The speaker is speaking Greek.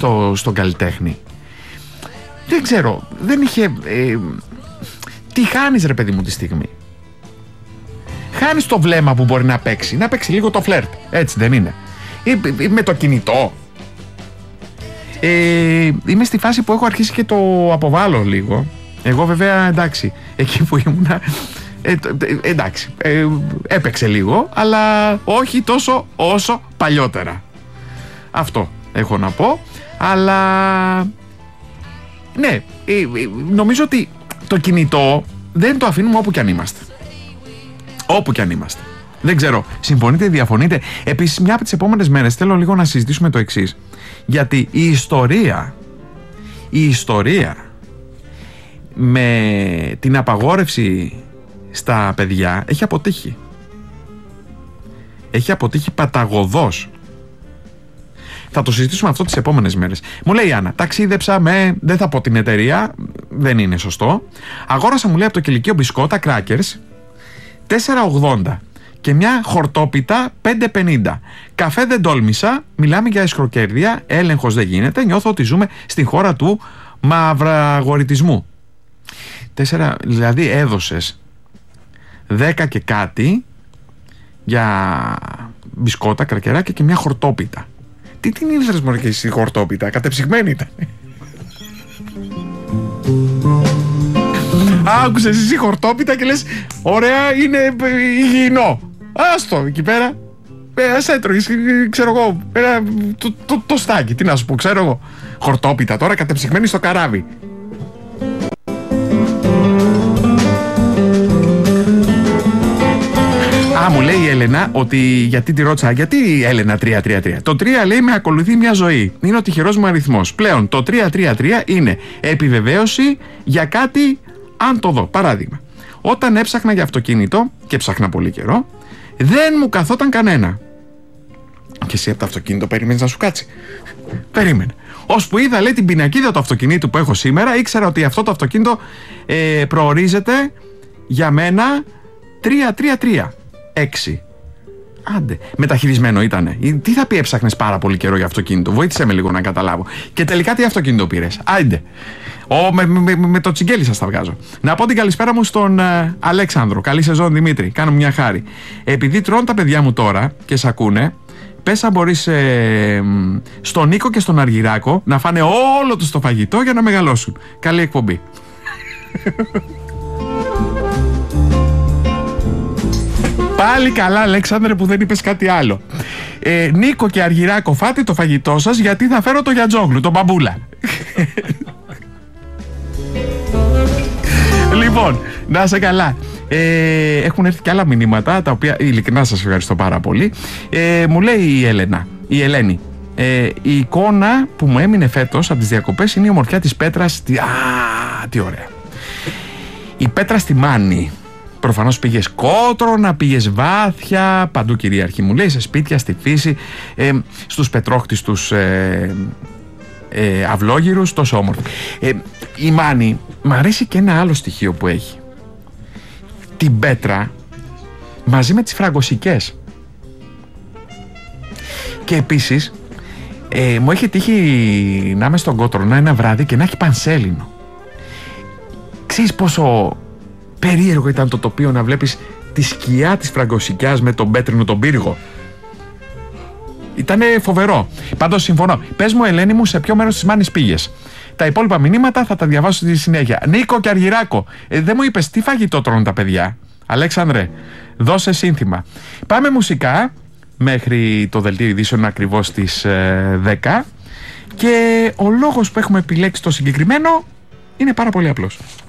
στον καλλιτέχνη. Δεν ξέρω, δεν είχε... τι χάνεις ρε παιδί μου τη στιγμή? Χάνεις το βλέμμα που μπορεί να παίξει λίγο το φλερτ, έτσι δεν είναι? Με το κινητό. Είμαι στη φάση που έχω αρχίσει και το αποβάλλω λίγο. Εγώ βέβαια εντάξει, εκεί που ήμουνα εντάξει, έπαιξε λίγο, αλλά όχι τόσο όσο παλιότερα. Αυτό έχω να πω. Αλλά ναι, νομίζω ότι το κινητό δεν το αφήνουμε όπου κι αν είμαστε. Όπου κι αν είμαστε. Δεν ξέρω, συμφωνείτε, διαφωνείτε? Επίσης, μια από τις επόμενες μέρες θέλω λίγο να συζητήσουμε το εξής. Γιατί η ιστορία με την απαγόρευση στα παιδιά έχει αποτύχει. Έχει αποτύχει παταγωδώς. Θα το συζητήσουμε αυτό τις επόμενες μέρες. Μου λέει η Άννα, ταξίδεψα με, δεν θα πω την εταιρεία, δεν είναι σωστό. Αγόρασα, μου λέει, από το κηλικείο μπισκότα crackers 4,80 και μια χορτόπιτα 5,50. Καφέ δεν τόλμησα, μιλάμε για αισχροκέρδεια, έλεγχος δεν γίνεται, νιώθω ότι ζούμε στην χώρα του μαυραγορητισμού. 4, δηλαδή έδωσες 10 και κάτι για μπισκότα, κρακεράκια και μια χορτόπιτα. Τι την ήλθες μωρέ και εσύ χορτόπιτα, κατεψυγμένη ήταν. Άκουσες εσύ χορτόπιτα και λες ωραία, είναι υγιεινό. Άστο εκεί πέρα. Ας έτρωγες, ξέρω εγώ, το στάκι, τι να σου πω, ξέρω εγώ. Χορτόπιτα τώρα κατεψυγμένη στο καράβι. Μου λέει η Έλενα ότι, γιατί τη ρώτησα, γιατί η Έλενα 333. Το 3 λέει με ακολουθεί μια ζωή. Είναι ο τυχερός μου αριθμός. Πλέον το 333 είναι επιβεβαίωση για κάτι αν το δω. Παράδειγμα, όταν έψαχνα για αυτοκίνητο, και ψάχνα πολύ καιρό, δεν μου καθόταν κανένα. Και εσύ από το αυτοκίνητο περίμενες να σου κάτσει? Περίμενε. Ώσπου είδα, λέει, την πινακίδα του αυτοκινήτου που έχω σήμερα, ήξερα ότι αυτό το αυτοκίνητο προορίζεται για μένα 333. 6. Άντε. Μεταχειρισμένο ήτανε. Τι θα πει έψαχνες πάρα πολύ καιρό για αυτοκίνητο? Βοήθησε με λίγο να καταλάβω. Και τελικά τι αυτοκίνητο πήρες? Άντε. Με το τσιγκέλι σας τα βγάζω. Να πω την καλησπέρα μου στον Αλέξανδρο. Καλή σεζόν, Δημήτρη. Κάνω μια χάρη. Επειδή τρώνε τα παιδιά μου τώρα και σ' ακούνε, πες αν μπορείς στον Νίκο και στον Αργυράκο να φάνε όλο τους το φαγητό για να μεγαλώσουν. Καλή εκπομπή. Πάλι καλά, Αλέξανδρε, που δεν είπες κάτι άλλο. Νίκο και Αργυράκο, φάτε το φαγητό σας, γιατί θα φέρω το Γιατζόγλου, τον μπαμπούλα. Λοιπόν, να είσαι καλά. Έχουν έρθει και άλλα μηνύματα, τα οποία ειλικρινά σας ευχαριστώ πάρα πολύ. Μου λέει η Ελένη, η εικόνα που μου έμεινε φέτος από τις διακοπές είναι η ομορφιά της Πέτρας. Τι ωραία. Η Πέτρα στη Μάνη. Προφανώς πήγες Κότρονα, πήγες Βάθια, παντού κυρίαρχη, μου λέει, σε σπίτια, στη φύση, στους πετρόχτιστους αυλόγυρους, τόσο όμορφη. Η Μάνη, μ' αρέσει και ένα άλλο στοιχείο που έχει. Την πέτρα μαζί με τις φραγκοσικές. Και επίσης, μου έχει τύχει να είμαι στον Κότρονα ένα βράδυ και να έχει πανσέλινο. Ξέρεις πόσο περίεργο ήταν το τοπίο να βλέπεις τη σκιά της φραγκοσικιάς με τον πέτρινο τον πύργο. Ήτανε φοβερό. Πάντως συμφωνώ. Πες μου, Ελένη μου, σε ποιο μέρος της Μάνης πήγες? Τα υπόλοιπα μηνύματα θα τα διαβάσω στη συνέχεια. Νίκο και Αργυράκο, δεν μου είπες τι φαγητό τρώνε τα παιδιά? Αλέξανδρε, δώσε σύνθημα. Πάμε μουσικά μέχρι το δελτίο ειδήσεων ακριβώς στις 10 και ο λόγος που έχουμε επιλέξει το συγκεκριμένο είναι πάρα πολύ απλός.